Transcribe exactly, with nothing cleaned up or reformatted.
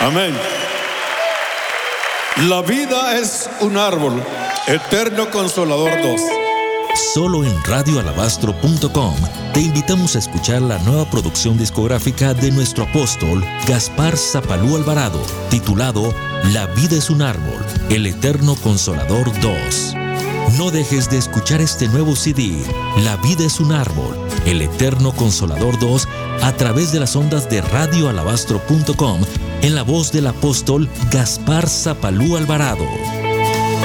Amén. La vida es un árbol, Eterno Consolador dos. Solo en radio alabastro punto com te invitamos a escuchar la nueva producción discográfica de nuestro apóstol Gaspar Zapalú Alvarado, titulado La vida es un árbol, el Eterno Consolador dos. No dejes de escuchar este nuevo C D, La vida es un árbol, el Eterno Consolador dos, a través de las ondas de radio alabastro punto com, en la voz del apóstol Gaspar Zapalú Alvarado.